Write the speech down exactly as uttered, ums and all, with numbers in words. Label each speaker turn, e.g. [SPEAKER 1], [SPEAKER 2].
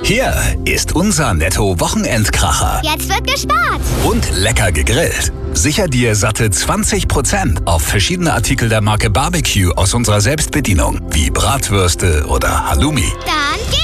[SPEAKER 1] Hier ist unser Netto-Wochenendkracher.
[SPEAKER 2] Jetzt wird gespart.
[SPEAKER 1] Und lecker gegrillt. Sicher dir satte zwanzig Prozent auf verschiedene Artikel der Marke Barbecue aus unserer Selbstbedienung, wie Bratwürste oder Halloumi.
[SPEAKER 2] Dann